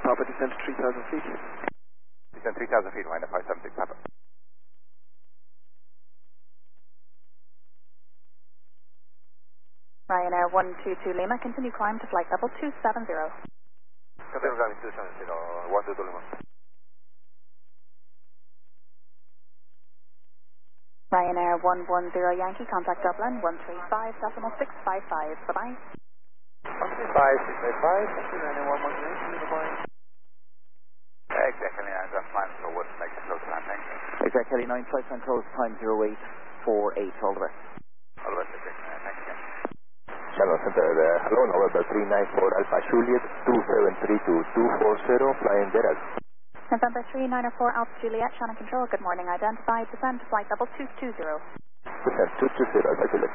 Papa, descend to 3,000 feet. Descend 3,000 feet, Ryanair 576 Papa. Ryanair 122 Lima, continue climb to flight level 270. Continue climbing 270, 122 Lima. Ryanair 110 Yankee, contact Dublin 135.655. Bye-bye. 135, 685, Ryanair 110 Lima. Exactly, I'm just climbing to wood, make it close time, thank you. Exactly, 9 flights on close, time 0848, all the best. All the best, thank you. Channel Center, hello, November 394 Alpha Juliet 2732240, flying Veras. November 394 Alpha Juliet, Shannon Control, good morning, identified, descend to flight level 220. Descend 220, Alpha Juliet.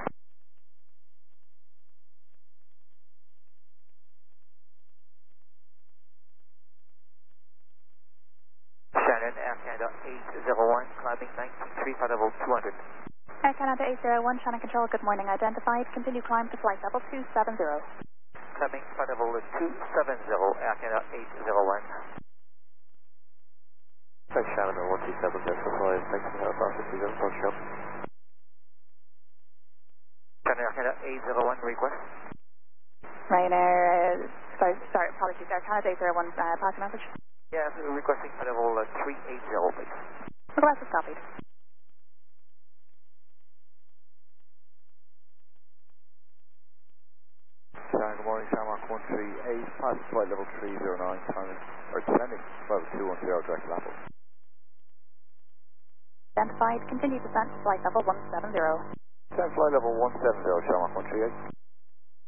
Shannon, Air Canada 801, climbing 93, flight level 200. Air Canada 801, Shannon Control, good morning, identified, continue climb to flight level 270. Climbing flight level 270, Air Canada 801. Thanks, Shannon, 137, Delta 5, thanks for the help, RCC, approach up. Shannon, Air Canada 801, request. Ryanair, apologies, Air Canada 801, passing message. Yeah, requesting flight level 380, please. Request is copied. Good morning, Shamrock 138, pass flight level 309, climbing, or descending, level 210, direct level. Identified, continue descent to flight level 170. Descend flight level 170, Shamrock 138.